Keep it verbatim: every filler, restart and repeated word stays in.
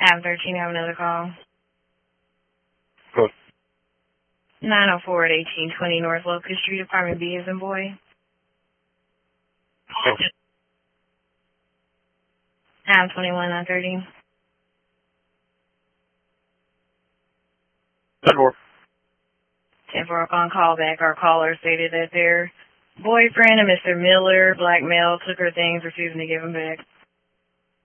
Adam thirteen, I have another call. Good. nine oh four at eighteen twenty North Locust Street, apartment B as in boy. Okay. Adam twenty-one, nine thirty. ten four. ten four upon callback, our caller stated that their boyfriend and Mister Miller, black male, took her things, refusing to give them back.